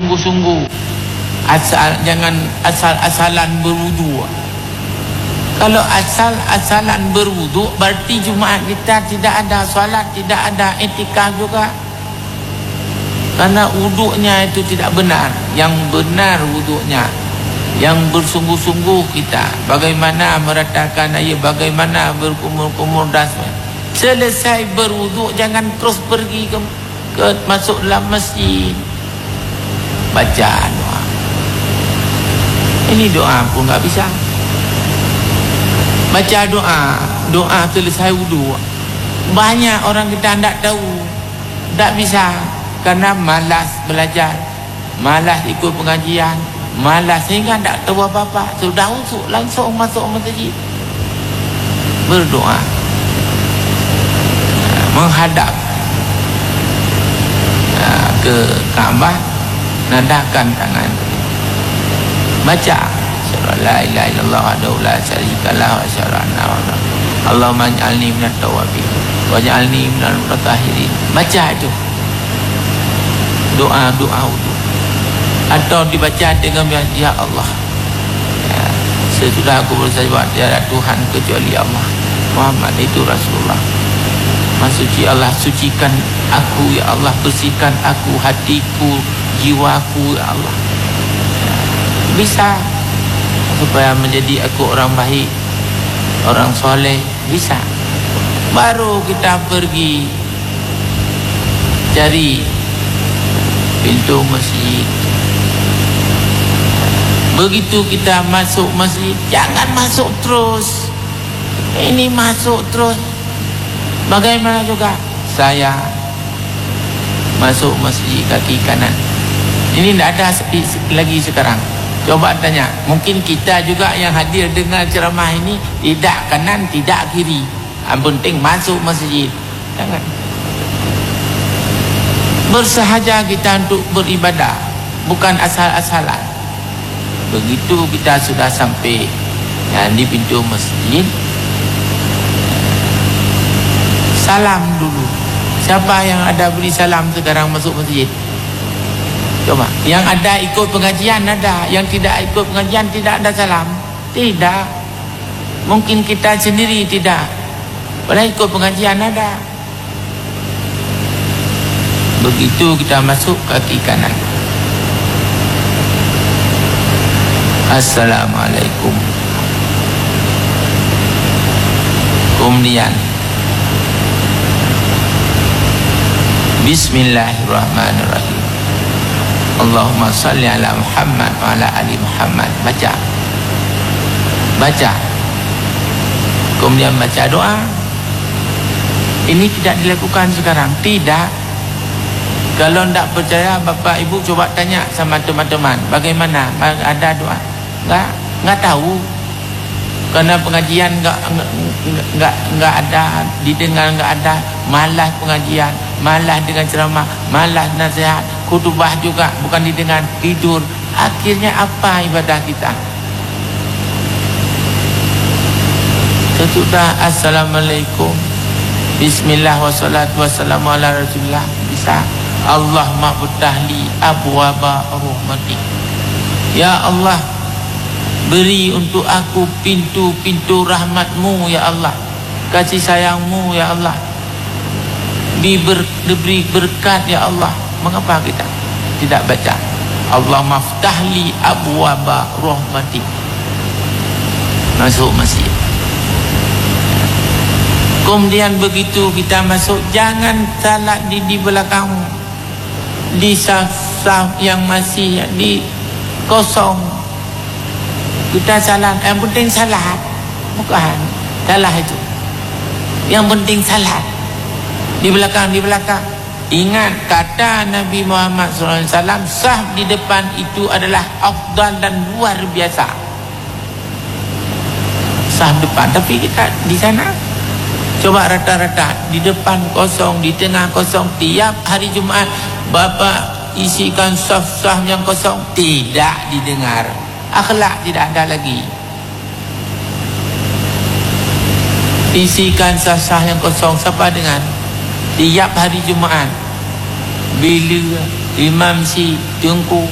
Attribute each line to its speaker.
Speaker 1: bersungguh-sungguh. Jangan asal-asalan berwudu. Kalau asal-asalan berwudu, berarti Jumaat kita tidak ada solat, tidak ada etikaf juga. Karena wuduknya itu tidak benar. Yang benar wuduknya, yang bersungguh-sungguh kita, bagaimana meratakan air, bagaimana berkumur-kumur dasar. Selesai berwuduk, jangan terus pergi ke masuk dalam masjid baca doa. Ini doa pun tak bisa. Baca doa selesai wuduk. Banyak orang kita tak tahu, tak bisa. Karena malas belajar, malas ikut pengajian, malas sehingga tak tahu apa-apa. Sudah usuk langsung masuk masjid. Berdoa, menghadap ke Kaabah, nadahkan tangan, baca la ilaha illallah wahdahu la syarikalah wa asyhadu anna Muhammadan Allahumma ij'alni minat tawwabin waj'alni minal mutatahhirin. Baca itu doa wudu, atau dibaca dengan ya Allah, ya, sesudah aku bersajud tiada Tuhan kecuali Allah, Muhammad itu Rasulullah. Suci Allah, sucikan aku ya Allah, bersihkan aku, hatiku, jiwaku ya Allah, ya, bisa supaya menjadi aku orang baik, orang soleh, bisa. Baru kita pergi cari pintu masjid. Begitu kita masuk masjid, jangan masuk terus. Ini masuk terus. Bagaimana juga saya masuk masjid kaki kanan. Ini tidak ada lagi sekarang. Coba tanya, mungkin kita juga yang hadir dengar ceramah ini tidak kanan, tidak kiri. Yang penting masuk masjid. Jangan. Bersahaja kita untuk beribadah, bukan asal-asalan. Begitu kita sudah sampai di pintu masjid, salam dulu. Siapa yang ada beri salam sekarang masuk masjid? Coba. Yang ada ikut pengajian ada, yang tidak ikut pengajian tidak ada salam. Tidak. Mungkin kita sendiri tidak. Padahal ikut pengajian ada. Begitu kita masuk kaki kanan, Assalamualaikum. Kemudian Bismillahirrahmanirrahim. Allahumma salli ala Muhammad wa ala ali Muhammad. Baca. Kemudian baca doa. Ini tidak dilakukan sekarang. Tidak. Kalau tidak percaya, Bapak Ibu coba tanya sama teman-teman, bagaimana ada doa? Enggak tahu. Karena pengajian enggak ada, didengar enggak ada, malas pengajian, malas dengan ceramah, malas nasihat, khutbah juga bukan didengar, tidur. Akhirnya apa ibadah kita? Sesudah Assalamualaikum, Bismillah wassalatu wassalamu ala Rasulillah, bisa. Allah ma'butahli abwaba rahmatik. Ya Allah, beri untuk aku pintu-pintu rahmatmu ya Allah, kasih sayangmu ya Allah, diberi berkat ya Allah. Mengapa kita tidak baca Allah maftahli abwaba rahmatik? Masuk masjid. Kemudian begitu kita masuk, jangan salat di belakangmu, di saf-saf yang masih di kosong. Kita salat, yang penting salat, bukan salah itu. Yang penting salat. Di belakang. Ingat kata Nabi Muhammad SAW, saf di depan itu adalah afdal dan luar biasa. Saf depan, tapi kita di sana coba rata-rata di depan kosong, di tengah kosong. Tiap hari Jumaat Bapak isikan saf-saf yang kosong, tidak didengar. Akhlak tidak ada lagi. Isikan saf-saf yang kosong, siapa dengar? Tiap hari Jumaat bila imam si tunggu